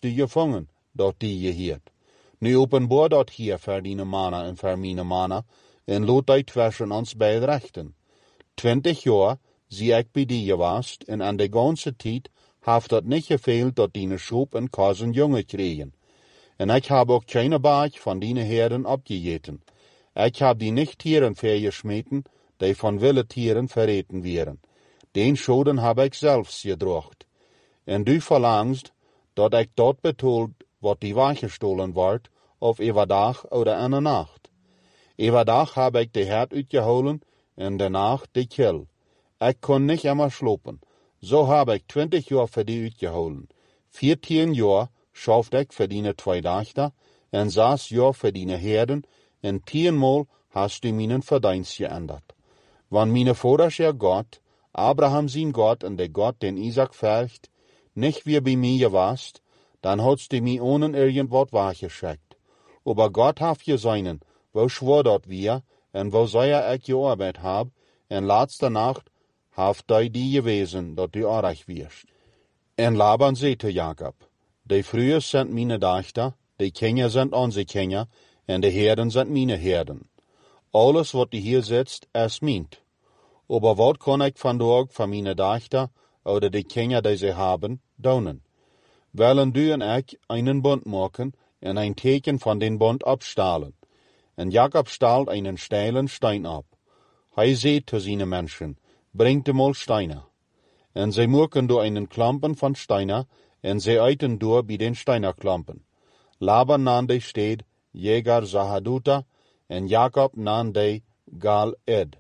du gevangen, dat die je hield. Nu openbaar dat hier voor die mannen en voor mijn mannen, en laat hij tussen ons beiden rechten. 20 jaar zie ik bij die geweest, en aan de ganse tijd heeft dat niet gefehlt dat die schop en kazen jongen kregen. En ik heb ook geen baak van die herden opgegeten. Ik heb die niet tieren vergesmeten, die van wilde tieren verreten werden. Den schoden heb ik zelfs gedraagd. En du verlangst dat ik dat betaalt wat die weggestolen wordt, of overdag of in de nacht. Overdag heb ik de hert uitgehouden en de nacht de kil. Ik kon niet immer slopen. Zo heb ik 20 jaar voor die uitgehouden. 14 jaar schafte ik voor die 2 dagen en 6 jaar voor die herden en 10 maal hast du mijn verdienst geändert. Want mijn vaders God, Abraham zijn God en de God den Isaac vergt, nicht wie bij mij geweest, dan hadst du mij ohne irgendwas weggeschickt. Aber Gott heeft gezegd, wo schwor dat wir, en wo zei ik gearbeitet heb, en laatste nacht heeft hij die gewezen, dat du aardig wirst. En Laban zei te Jacob, de vrouwen zijn mijn dochter, de kinderen zijn onze kinderen, en de herden zijn mijn herden. Alles wat du hier zit, is mijn. Aber wat kan ik vandaag van mijn dochter, oder de kinderen die ze hebben, doen? Willen du en ik einen bond maken, en een teken van den bond opstalen. En Jacob staalt einen steilen Stein ab. Hij zei te zijn mensen, brengt hem al steinen. En zij maken door einen klampen van steinen, en zij uiten door bij den steinerklampen. Laban nam de stad Jegar Sahaduta, en Jacob nam de Gal-Ed.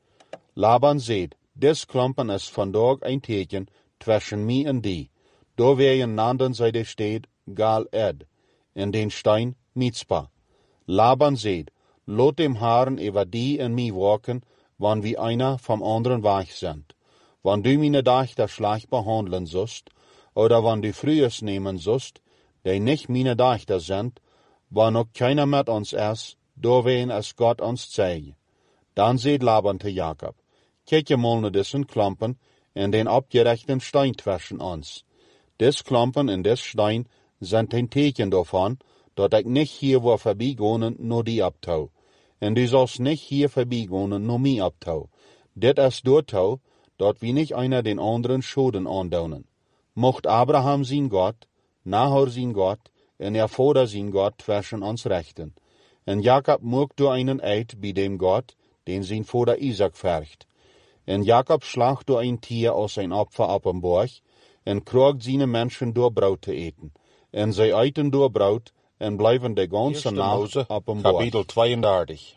Laban zei, des klampen is vandaag een teken tussen mij en die. Door werden nanden zij de stad Gal-Ed, en den stein Mitzpah. Laban zei, laat dem Herren over die en mij waken, wanneer we einer vom anderen weg zijn. Wanneer du mijn dochter slecht behandelen zust, oder wanneer du vrouwen nemen zust, die niet mijn dochter zijn, wanneer ook keiner met ons is, doorween als God ons zei. Dan zei Laban te Jacob, kijk je mal naar dessen klampen en den opgerechten stein tussen ons. Des klampen en des stein zijn een teken daarvan, dat ik niet hier wil voorbijgaan naar die optouw. En du zalst niet hier voorbijgaan naar mij optouw. Dit is doortouw, dat we niet einer den anderen schoden aandoen. Mocht Abraham zijn God, Nahor zijn God, en vader zijn God tussen ons rechten. En Jacob mocht door einen eid bij dem God, den zijn vader Isaac vergt. En Jacob slacht door een tier als zijn opfer op een borg, en kroegt zijn mensen door brood te eten. En zij eten door brood, en blijven de ganze nacht op een borg. Kapitel 32.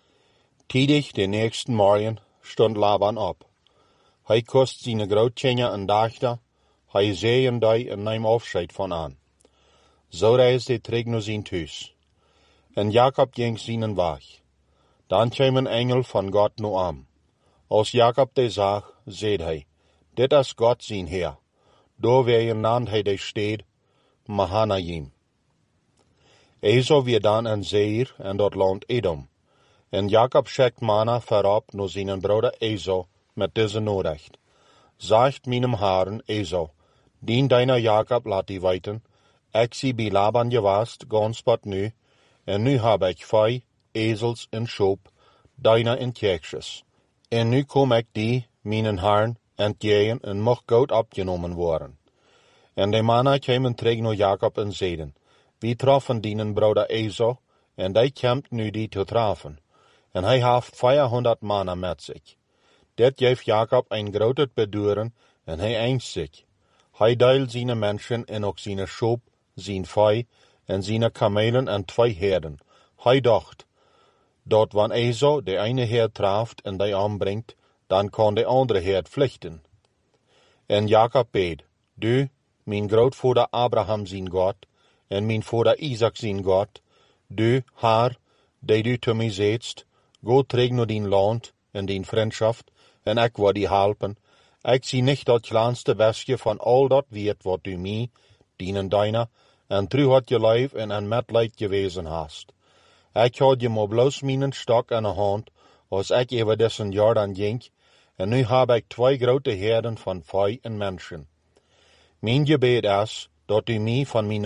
Tidig de nächsten morgen stond Laban op. Hij kost zijn grootkinderen een dochter, hij zei die en neem afscheid van aan. Zo reisde hij terug naar zijn thuis. En Jacob ging zijn weg. Dan kwam een engel van God naar hem. Als Jacob de zag, zei hij, dit is God zijn Heer. Door naamde hij de stad Mahanaim. Esau weer dan een zeer en dat land Edom. En Jacob schickt manna voorop naar zijn broeder Esau met deze nodigt. Zegt mijn heren Esau, dien deiner Jacob laat die weten, ik zie bij Laban geweest gans wat nu, en nu heb ik vee, ezels en schoop, deiner en kjeksjes. En nu kom ik die, mijn heren, entgegen en mocht goud opgenomen worden. En de mannen kwamen terug naar Jacob en zeiden, wie troffen dienen broeder Esau, en die komt nu die te treffen. En hij heeft 400 mannen met zich. Dit geeft Jacob een groot beduren, en hij angst zich. Hij deelt zijn mensen en ook zijn schoop, zijn vee, en zijn kamelen en 2 herden. Hij dacht, dat wanneer Esau de ene herd treft en die aanbrengt, dan kan de andere herd vluchten. En Jacob beed, du, mijn grootvader Abraham zijn God, en mijn vader Isaac zijn God, du, Heer, die du te mij zeetst, go terug naar dien land en dien vriendschap, en ik wil die helpen. Ik zie niet dat kleinste bestje van al dat weet wat du mij, dienen deiner, en trouw had je lijf en een medlijd gewezen hast. Ik had je maar bloos mijn stok in de hand, als ik over dessen Jordan ging, en nu heb ik 2 grote herden van vee en mensen. Mijn gebed is, dat u mij van mijn